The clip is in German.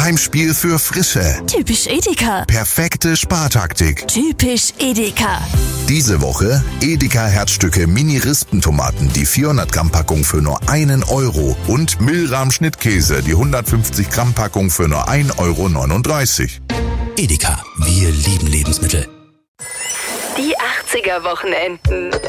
Heimspiel für Frische. Typisch Edeka. Perfekte Spartaktik. Typisch Edeka. Diese Woche Edeka Herzstücke Mini-Rispentomaten, die 400 Gramm Packung für nur 1 Euro und Milram Schnittkäse, die 150 Gramm Packung für nur 1,39 Euro. Edeka, wir lieben Lebensmittel. Die 80er Wochenenden.